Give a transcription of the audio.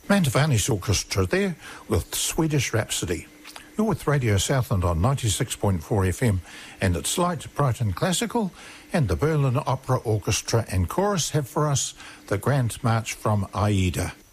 Mantovani's Orchestra there with Swedish Rhapsody. You're with Radio Southland on 96.4 FM, and it's Light, Brighton Classical, and the Berlin Opera Orchestra and Chorus have for us the Grand March from Aida.